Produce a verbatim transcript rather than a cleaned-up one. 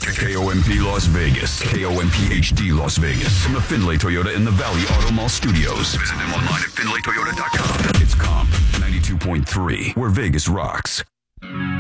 K O M P Las Vegas. K O M P H D Las Vegas. From the Findlay Toyota in the Valley Auto Mall Studios. Visit them online at findlay toyota dot com. It's Comp ninety-two point three, where Vegas rocks.